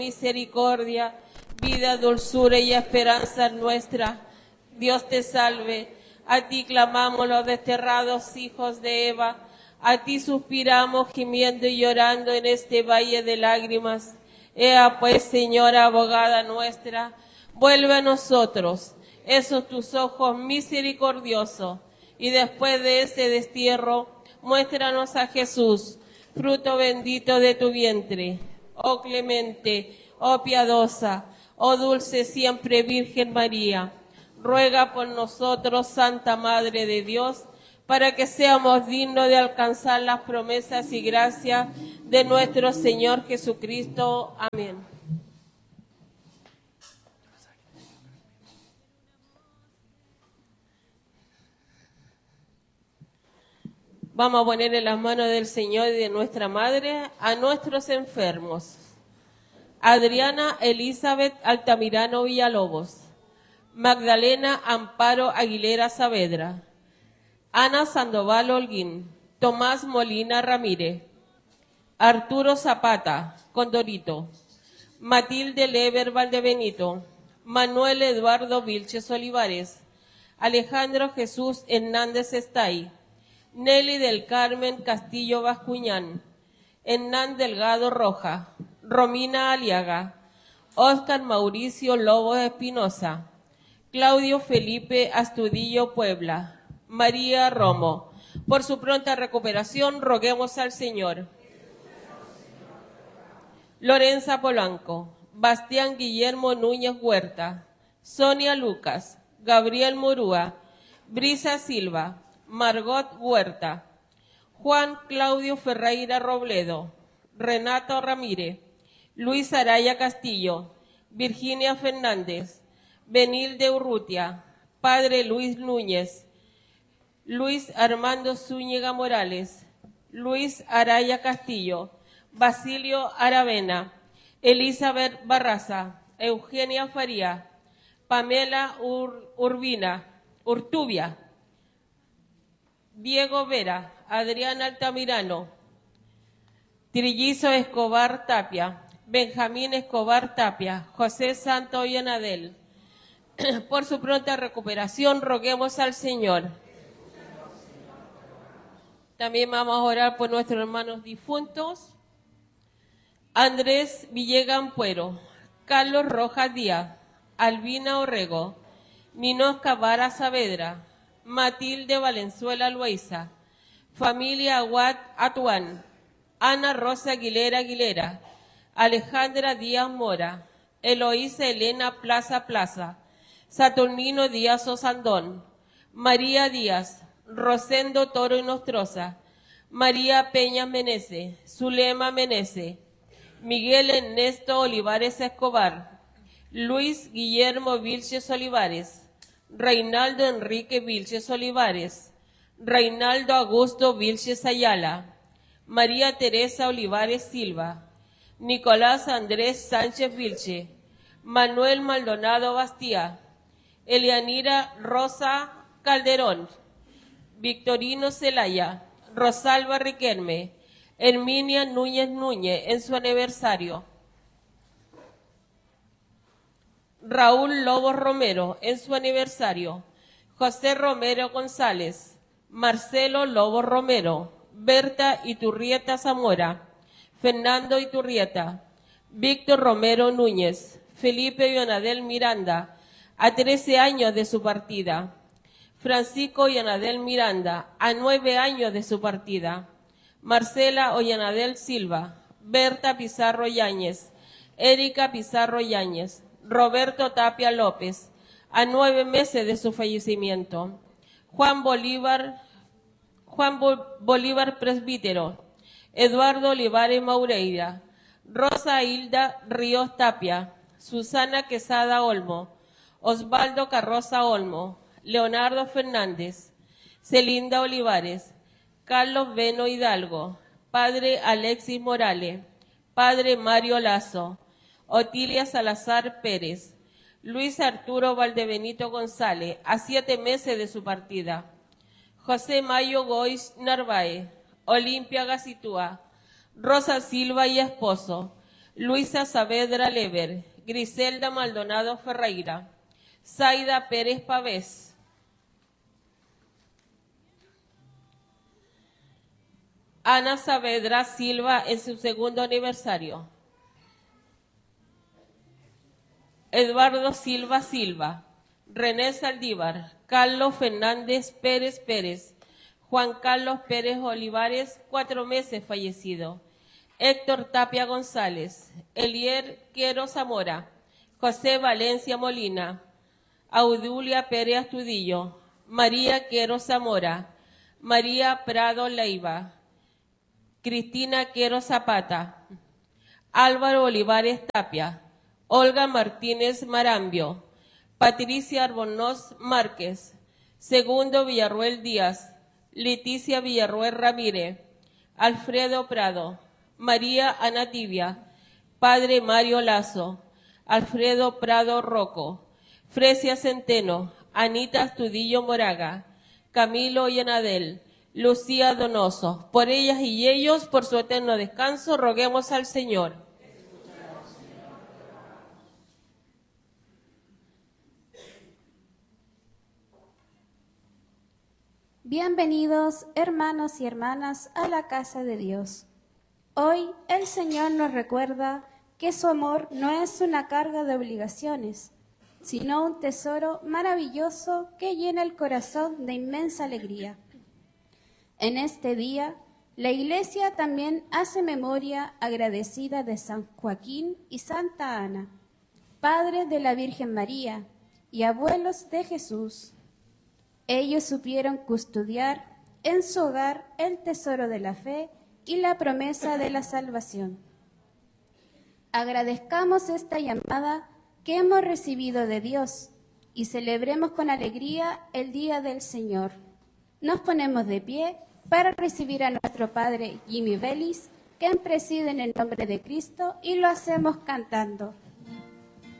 misericordia, vida, dulzura y esperanza nuestra. Dios te salve. A ti clamamos los desterrados hijos de Eva. A ti suspiramos gimiendo y llorando en este valle de lágrimas. Ea pues, Señora abogada nuestra, vuelve a nosotros esos tus ojos misericordiosos, y después de este destierro, muéstranos a Jesús, fruto bendito de tu vientre. Oh clemente, oh piadosa, oh dulce siempre Virgen María, ruega por nosotros, Santa Madre de Dios, para que seamos dignos de alcanzar las promesas y gracias de nuestro Señor Jesucristo. Amén. Vamos a poner en las manos del Señor y de nuestra Madre a nuestros enfermos. Adriana Elizabeth Altamirano Villalobos, Magdalena Amparo Aguilera Saavedra, Ana Sandoval Holguín, Tomás Molina Ramírez, Arturo Zapata Condorito, Matilde Lever Valdebenito, Manuel Eduardo Vilches Olivares, Alejandro Jesús Hernández Estay, Nelly del Carmen Castillo Bascuñán, Hernán Delgado Roja, Romina Aliaga, Óscar Mauricio Lobos Espinosa, Claudio Felipe Astudillo Puebla, María Romo. Por su pronta recuperación, roguemos al Señor. Lorenza Polanco, Bastián Guillermo Núñez Huerta, Sonia Lucas, Gabriel Murúa, Brisa Silva, Margot Huerta, Juan Claudio Ferreira Robledo, Renato Ramírez, Luis Araya Castillo, Virginia Fernández, Benilde Urrutia, Padre Luis Núñez, Luis Armando Zúñiga Morales, Luis Araya Castillo, Basilio Aravena, Elizabeth Barraza, Eugenia Faría, Pamela Urtubia, Diego Vera, Adrián Altamirano, Trillizo Escobar Tapia, Benjamín Escobar Tapia, José Santo Yanadel. Por su pronta recuperación, roguemos al Señor. También vamos a orar por nuestros hermanos difuntos. Andrés Villegas Puero, Carlos Rojas Díaz, Albina Orrego, Ninosca Vara Saavedra, Matilde Valenzuela Loaiza, familia Aguad Atuán, Ana Rosa Aguilera, Alejandra Díaz Mora, Eloísa Elena Plaza, Saturnino Díaz Osandón, María Díaz, Rosendo Toro y Nostroza, María Peña Menece, Zulema Menece, Miguel Ernesto Olivares Escobar, Luis Guillermo Vilches Olivares, Reinaldo Enrique Vilches Olivares, Reinaldo Augusto Vilches Ayala, María Teresa Olivares Silva, Nicolás Andrés Sánchez Vilche, Manuel Maldonado Bastía, Elianira Rosa Calderón, Victorino Celaya, Rosalba Riquelme, Herminia Núñez en su aniversario, Raúl Lobos Romero en su aniversario, José Romero González, Marcelo Lobos Romero, Berta Iturrieta Zamora, Fernando Iturrieta, Víctor Romero Núñez, Felipe Yonadel Miranda, a 13 años de su partida, Francisco Yonadel Miranda, a 9 años de su partida, Marcela Ollanadel Silva, Berta Pizarro Yáñez, Erika Pizarro Yáñez, Roberto Tapia López, a 9 meses de su fallecimiento, Juan Bolívar Presbítero, Eduardo Olivares Maureira, Rosa Hilda Ríos Tapia, Susana Quesada Olmo, Osvaldo Carroza Olmo, Leonardo Fernández, Celinda Olivares, Carlos Beno Hidalgo, Padre Alexis Morales, Padre Mario Lazo, Otilia Salazar Pérez, Luis Arturo Valdebenito González, a 7 meses de su partida, José Mayo Gois Narváez, Olimpia Gacitúa, Rosa Silva y esposo, Luisa Saavedra Lever, Griselda Maldonado Ferreira, Zaida Pérez Pavés, Ana Saavedra Silva en su segundo aniversario, Eduardo Silva Silva, René Saldívar, Carlos Fernández Pérez Pérez, Juan Carlos Pérez Olivares, 4 meses fallecido, Héctor Tapia González, Elier Quero Zamora, José Valencia Molina, Audulia Pérez Astudillo, María Quero Zamora, María Prado Leiva, Cristina Quero Zapata, Álvaro Olivares Tapia, Olga Martínez Marambio, Patricia Albornoz Márquez, Segundo Villarruel Díaz, Leticia Villarruel Ramírez, Alfredo Prado, María Ana Tibia, Padre Mario Lazo, Alfredo Prado Rocco, Fresia Centeno, Anita Astudillo Moraga, Camilo Llenadel, Lucía Donoso. Por ellas y ellos, por su eterno descanso, roguemos al Señor. Bienvenidos, hermanos y hermanas, a la casa de Dios. Hoy el Señor nos recuerda que su amor no es una carga de obligaciones, sino un tesoro maravilloso que llena el corazón de inmensa alegría. En este día, la Iglesia también hace memoria agradecida de San Joaquín y Santa Ana, padres de la Virgen María y abuelos de Jesús. Ellos supieron custodiar en su hogar el tesoro de la fe y la promesa de la salvación. Agradezcamos esta llamada que hemos recibido de Dios y celebremos con alegría el Día del Señor. Nos ponemos de pie para recibir a nuestro Padre Jimmy Vélez, quien preside en el nombre de Cristo, y lo hacemos cantando.